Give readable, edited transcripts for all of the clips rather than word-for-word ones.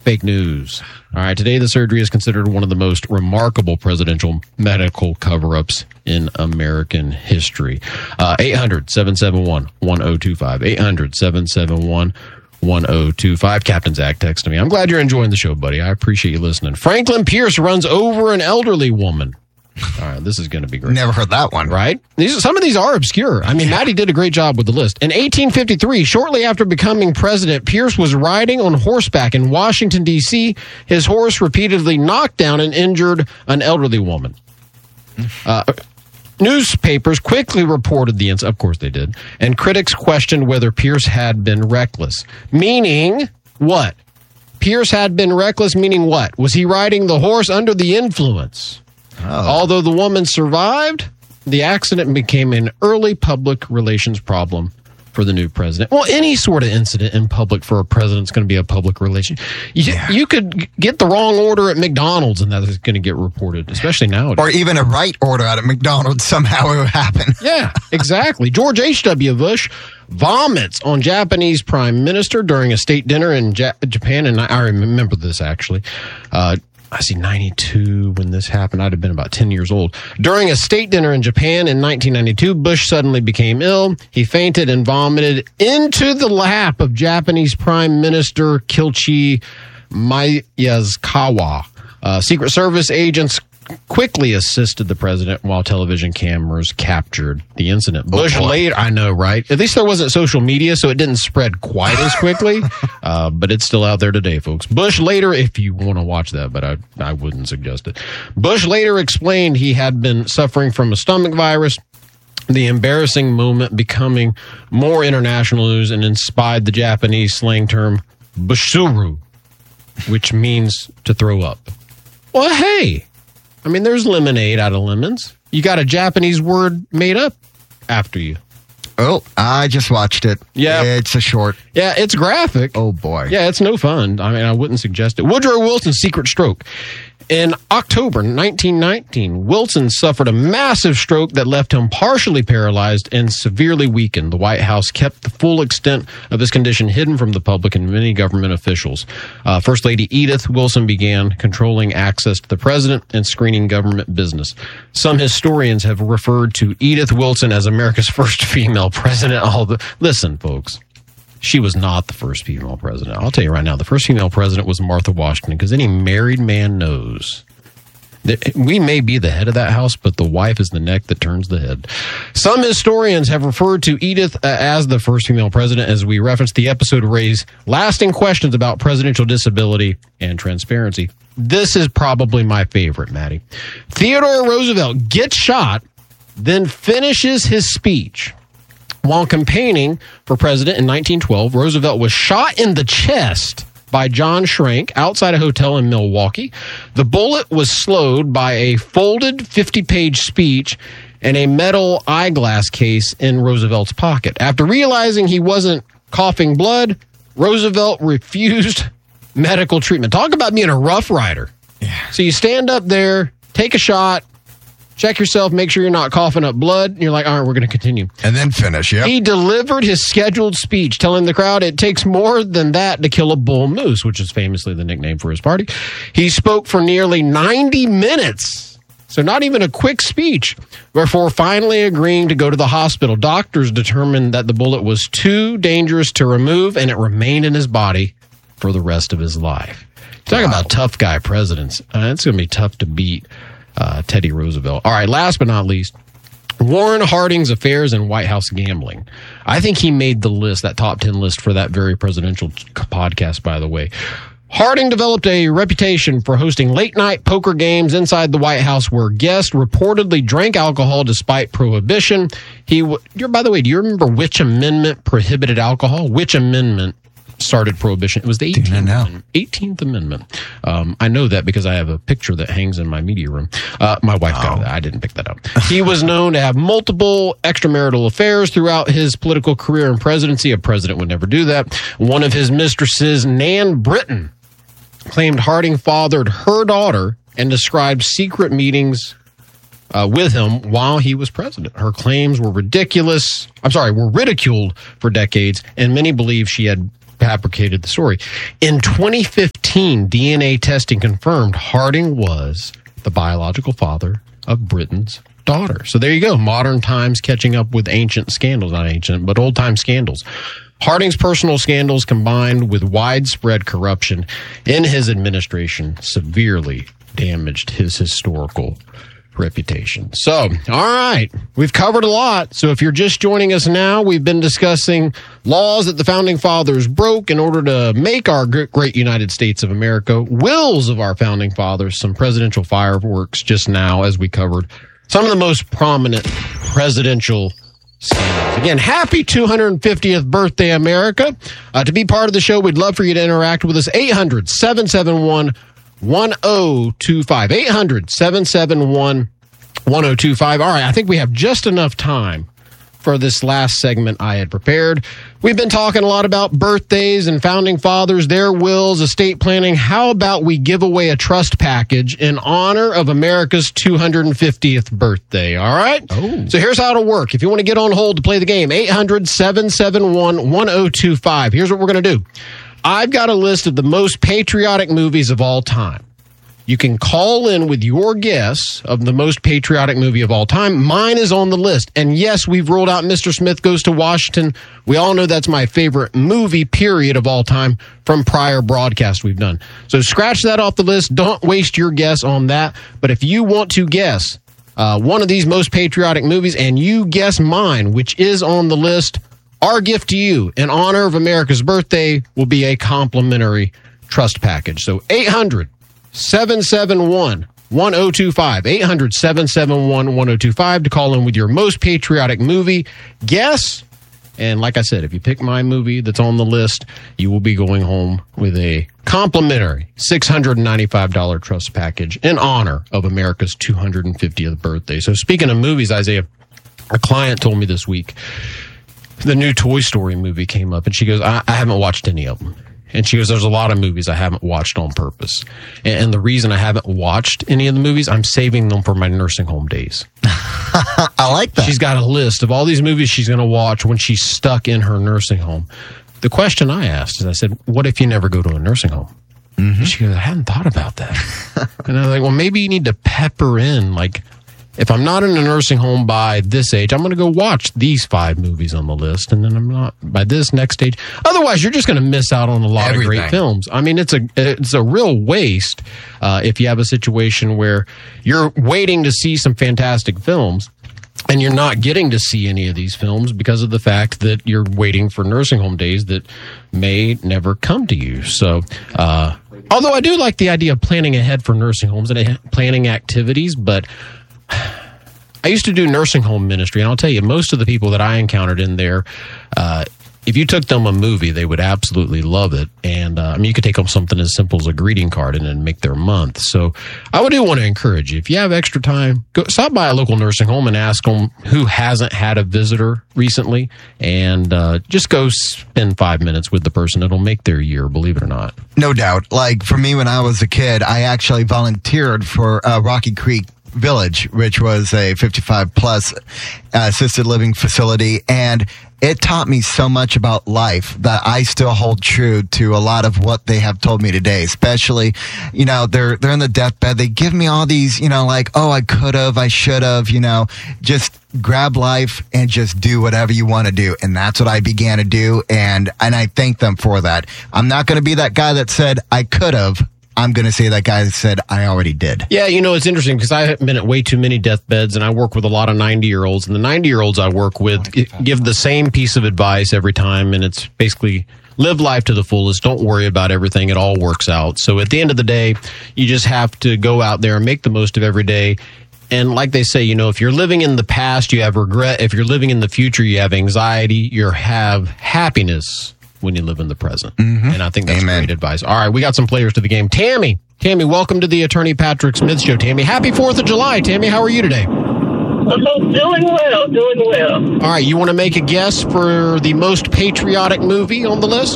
Fake news. All right, today the surgery is considered one of the most remarkable presidential medical cover-ups in American history. 800-771-1025. 800-771-1025. Captain Zach texted me. I'm glad you're enjoying the show, buddy. I appreciate you listening. Franklin Pierce runs over an elderly woman. All right, this is going to be great. Never heard that one. Right? Some of these are obscure. I mean, Maddie did a great job with the list. In 1853, shortly after becoming president, Pierce was riding on horseback in Washington, D.C. His horse repeatedly knocked down and injured an elderly woman. Newspapers quickly reported the incident. Of course they did. And critics questioned whether Pierce had been reckless. Meaning what? Pierce had been reckless, meaning what? Was he riding the horse under the influence? Oh. Although the woman survived, the accident became an early public relations problem for the new president. Well, any sort of incident in public for a president is going to be a public relation. You could get the wrong order at McDonald's and that is going to get reported, especially nowadays. Or even a right order at McDonald's, somehow it would happen. Yeah, exactly. George H.W. Bush vomits on Japanese prime minister during a state dinner in Japan, and I remember this actually. I see 92 when this happened. I'd have been about 10 years old. During a state dinner in Japan in 1992, Bush suddenly became ill. He fainted and vomited into the lap of Japanese Prime Minister Kiichi Maekawa. Secret Service agents quickly assisted the president while television cameras captured the incident. Bush later, I know, right? At least there wasn't social media, so it didn't spread quite as quickly, but it's still out there today, folks. Bush later, if you want to watch that, but I wouldn't suggest it. Bush later explained he had been suffering from a stomach virus, the embarrassing moment becoming more international news and inspired the Japanese slang term bushuru, which means to throw up. Well, hey. I mean, there's lemonade out of lemons. You got a Japanese word made up after you. Oh, I just watched it. Yeah. It's a short. Yeah, it's graphic. Oh, boy. Yeah, it's no fun. I mean, I wouldn't suggest it. Woodrow Wilson's secret stroke. In October 1919, Wilson suffered a massive stroke that left him partially paralyzed and severely weakened. The White House kept the full extent of his condition hidden from the public and many government officials. First Lady Edith Wilson began controlling access to the president and screening government business. Some historians have referred to Edith Wilson as America's first female president. Listen, folks. She was not the first female president. I'll tell you right now, the first female president was Martha Washington, because any married man knows that we may be the head of that house, but the wife is the neck that turns the head. Some historians have referred to Edith as the first female president. As we referenced, the episode raised lasting questions about presidential disability and transparency. This is probably my favorite, Maddie. Theodore Roosevelt gets shot, then finishes his speech. While campaigning for president in 1912, Roosevelt was shot in the chest by John Schrank outside a hotel in Milwaukee. The bullet was slowed by a folded 50-page speech and a metal eyeglass case in Roosevelt's pocket. After realizing he wasn't coughing blood, Roosevelt refused medical treatment. Talk about being a Rough Rider. Yeah. So you stand up there, take a shot, check yourself, make sure you're not coughing up blood. And you're like, all right, we're going to continue. And then finish, yeah. He delivered his scheduled speech, telling the crowd it takes more than that to kill a bull moose, which is famously the nickname for his party. He spoke for nearly 90 minutes. So not even a quick speech, before finally agreeing to go to the hospital. Doctors determined that the bullet was too dangerous to remove, and it remained in his body for the rest of his life. Talk about tough guy presidents. It's going to be tough to beat Teddy Roosevelt. All right, last but not least, Warren Harding's affairs and White House gambling. I think he made the list, that top 10 list for that very presidential podcast, by the way. Harding developed a reputation for hosting late-night poker games inside the White House where guests reportedly drank alcohol despite prohibition. By the way, do you remember which amendment prohibited alcohol? Which amendment started prohibition? It was the 18th Amendment. I know that because I have a picture that hangs in my media room. My wife got that. I didn't pick that up. He was known to have multiple extramarital affairs throughout his political career and presidency. A president would never do that. One of his mistresses, Nan Britton, claimed Harding fathered her daughter and described secret meetings with him while he was president. Her claims were ridiculed for decades, and many believe she had fabricated the story. In 2015, DNA testing confirmed Harding was the biological father of Britain's daughter. So there you go. Modern times catching up with ancient scandals. Not ancient, but old-time scandals. Harding's personal scandals combined with widespread corruption in his administration severely damaged his historical reputation. So, all right, we've covered a lot. So if you're just joining us now, we've been discussing laws that the Founding Fathers broke in order to make our great United States of America, wills of our Founding Fathers, some presidential fireworks just now as we covered some of the most prominent presidential scandals. Again, happy 250th birthday, America. To be part of the show, we'd love for you to interact with us. 800-771-1025. 800-771-1025. All right, I think we have just enough time for this last segment I had prepared. We've been talking a lot about birthdays and founding fathers, their wills, estate planning. How about we give away a trust package in honor of America's 250th birthday? All right? Oh. So here's how it'll work. If you want to get on hold to play the game, 800-771-1025. Here's what we're going to do. I've got a list of the most patriotic movies of all time. You can call in with your guess of the most patriotic movie of all time. Mine is on the list. And yes, we've ruled out Mr. Smith Goes to Washington. We all know that's my favorite movie, period, of all time from prior broadcasts we've done. So scratch that off the list. Don't waste your guess on that. But if you want to guess one of these most patriotic movies and you guess mine, which is on the list, our gift to you in honor of America's birthday will be a complimentary trust package. So 800-771-1025. 800-771-1025 to call in with your most patriotic movie guess. And like I said, if you pick my movie that's on the list, you will be going home with a complimentary $695 trust package in honor of America's 250th birthday. So speaking of movies, Isaiah, a client told me this week, the new Toy Story movie came up, and she goes, I haven't watched any of them. And she goes, there's a lot of movies I haven't watched on purpose. And the reason I haven't watched any of the movies, I'm saving them for my nursing home days. I like that. She's got a list of all these movies she's going to watch when she's stuck in her nursing home. The question I asked is, I said, what if you never go to a nursing home? Mm-hmm. She goes, I hadn't thought about that. And I was like, well, maybe you need to pepper in, like, if I'm not in a nursing home by this age, I'm going to go watch these 5 movies on the list, and then I'm not by this next age. Otherwise, you're just going to miss out on a lot of great films. I mean, it's a real waste if you have a situation where you're waiting to see some fantastic films, and you're not getting to see any of these films because of the fact that you're waiting for nursing home days that may never come to you. So, although I do like the idea of planning ahead for nursing homes and planning activities, but I used to do nursing home ministry, and I'll tell you, most of the people that I encountered in there, if you took them a movie, they would absolutely love it. And I mean, you could take them something as simple as a greeting card and then make their month. So I do want to encourage you, if you have extra time, go stop by a local nursing home and ask them who hasn't had a visitor recently, and just go spend 5 minutes with the person. It'll make their year, believe it or not. No doubt. Like for me, when I was a kid, I actually volunteered for Rocky Creek Village, which was a 55-plus assisted living facility, and it taught me so much about life that I still hold true to a lot of what they have told me today. Especially, you know, they're in the deathbed. They give me all these, you know, like, oh, I could have, I should have, you know, just grab life and just do whatever you want to do. And that's what I began to do, and I thank them for that. I'm not going to be that guy that said I could have. I'm going to say that guy said I already did. Yeah, you know, it's interesting because I've been at way too many deathbeds, and I work with a lot of 90-year-olds, and the 90-year-olds I work with give the same piece of advice every time, and it's basically live life to the fullest. Don't worry about everything. It all works out. So at the end of the day, you just have to go out there and make the most of every day. And like they say, you know, if you're living in the past, you have regret. If you're living in the future, you have anxiety. You have happiness when you live in the present. Mm-hmm. And I think that's great advice. All right, we got some players to the game. Tammy, welcome to the Attorney Patrick Smith Show. Tammy, happy 4th of July. Tammy, how are you today? Doing well. All right, you want to make a guess for the most patriotic movie on the list?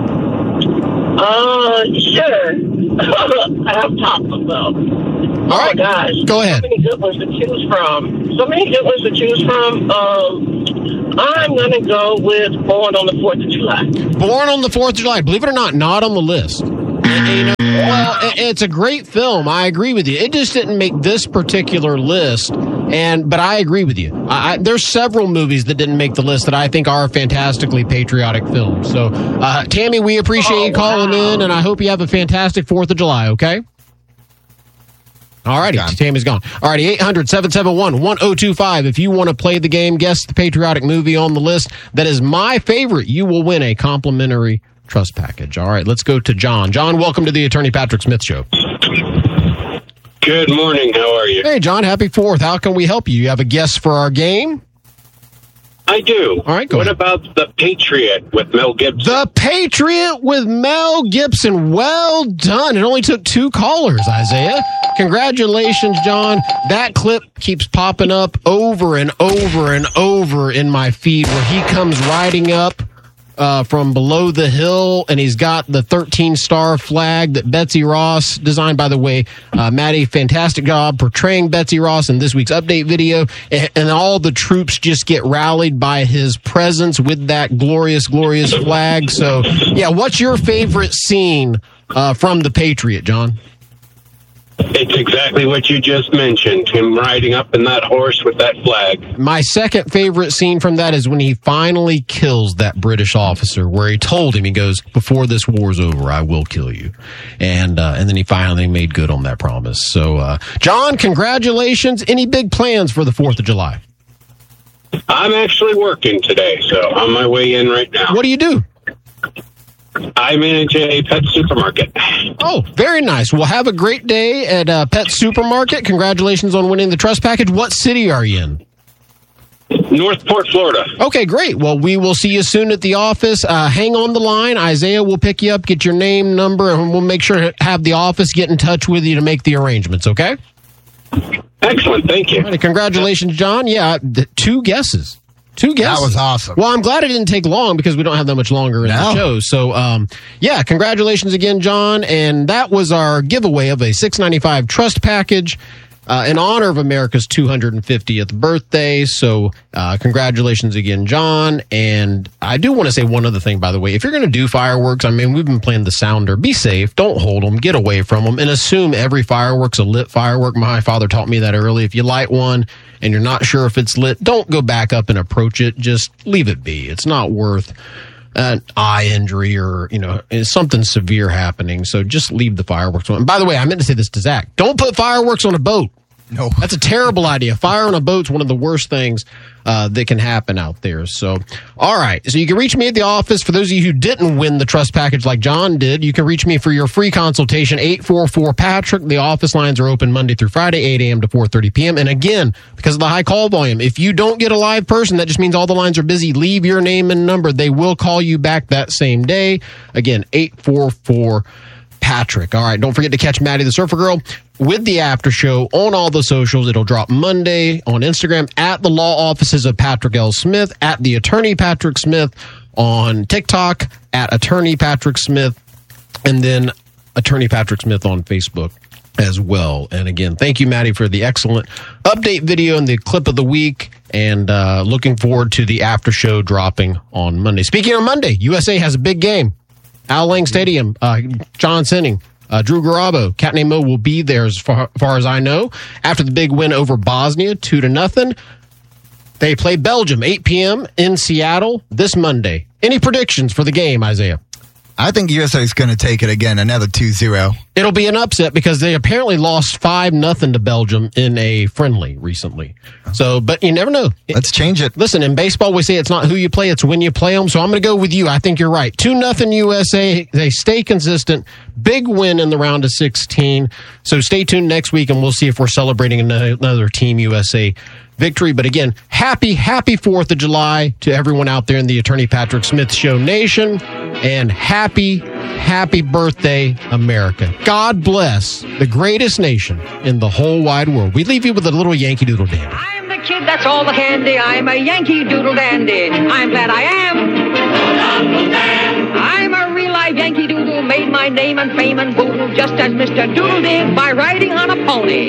Sure. I have tops though. All right, gosh. Go ahead. So many good ones to choose from. I'm going to go with Born on the 4th of July. Born on the 4th of July. Believe it or not on the list. It's a great film. I agree with you. It just didn't make this particular list. But I agree with you. There's several movies that didn't make the list that I think are fantastically patriotic films. So, Tammy, we appreciate you calling in, and I hope you have a fantastic 4th of July, okay? All righty, Tammy's gone. All righty, 800-771-1025. If you want to play the game, guess the patriotic movie on the list that is my favorite, you will win a complimentary trust package. All right, let's go to John. John, welcome to the Attorney Patrick Smith Show. Good morning. How are you? Hey, John, happy 4th. How can we help you? You have a guess for our game? I do. All right, go What ahead. about The Patriot with Mel Gibson? The Patriot with Mel Gibson. Well done. It only took 2 callers, Isaiah. Congratulations, John. That clip keeps popping up over and over and over in my feed where he comes riding up from below the hill, and he's got the 13-star flag that Betsy Ross designed. By the way, Maddie, fantastic job portraying Betsy Ross in this week's update video, and all the troops just get rallied by his presence with that glorious, glorious flag. So, yeah, what's your favorite scene from The Patriot, John? It's exactly what you just mentioned, him riding up in that horse with that flag. My second favorite scene from that is when he finally kills that British officer, where he told him, he goes, before this war's over, I will kill you. And then he finally made good on that promise. So, John, congratulations. Any big plans for the 4th of July? I'm actually working today, so on my way in right now. What do you do? I manage a pet supermarket. Oh, very nice. Well, have a great day at Pet Supermarket. Congratulations on winning the trust package. What city are you in? Northport, Florida. Okay, great. Well, we will see you soon at the office. Hang on the line. Isaiah will pick you up, get your name, number, and we'll make sure to have the office get in touch with you to make the arrangements, okay? Excellent. Thank you. All right, congratulations, John. Yeah, 2 guesses. 2 guesses. That was awesome. Well, I'm glad it didn't take long because we don't have that much longer in the show. So, yeah, congratulations again, John. And that was our giveaway of a $695 trust package in honor of America's 250th birthday. So, congratulations again, John. And I do want to say one other thing, by the way. If you're going to do fireworks, I mean, we've been playing the sounder. Be safe. Don't hold them. Get away from them. And assume every firework's a lit firework. My father taught me that early. If you light one and you're not sure if it's lit, don't go back up and approach it. Just leave it be. It's not worth an eye injury or, something severe happening. So just leave the fireworks on. And by the way, I meant to say this to Zach. Don't put fireworks on a boat. No. That's a terrible idea. Fire on a boat's one of the worst things that can happen out there. So, all right. So you can reach me at the office. For those of you who didn't win the trust package like John did, you can reach me for your free consultation, 844-PATRICK. The office lines are open Monday through Friday, 8 a.m. to 4:30 p.m. And again, because of the high call volume, if you don't get a live person, that just means all the lines are busy. Leave your name and number. They will call you back that same day. Again, 844-PATRICK. All right. Don't forget to catch Maddie the Surfer Girl with the after show on all the socials. It'll drop Monday on Instagram at the law offices of Patrick L. Smith, at the Attorney Patrick Smith, on TikTok at Attorney Patrick Smith, and then Attorney Patrick Smith on Facebook as well. And again, thank you, Maddie, for the excellent update video and the clip of the week. And looking forward to the after show dropping on Monday. Speaking of Monday, USA has a big game. Al Lang Stadium, John Sinning, Drew Garabo, Cat Named Mo will be there as far as I know. After the big win over Bosnia, 2-0. They play Belgium, 8 p.m. in Seattle this Monday. Any predictions for the game, Isaiah? I think USA is going to take it again, another 2-0. It'll be an upset because they apparently lost 5-0 to Belgium in a friendly recently. So, but you never know. Let's change it. Listen, in baseball, we say it's not who you play, it's when you play them. So I'm going to go with you. I think you're right. 2-0 USA. They stay consistent. Big win in the round of 16. So stay tuned next week, and we'll see if we're celebrating another Team USA victory. But again, happy 4th of July to everyone out there in the Attorney Patrick Smith Show Nation. And happy birthday, America. God bless the greatest nation in the whole wide world. We leave you with a little Yankee Doodle Dandy. I'm the kid that's all the handy. I'm a Yankee Doodle Dandy. I'm glad I am. I'm a real live Yankee Doodle. Made my name and fame and boodle just as Mr. Doodle did by riding on a pony.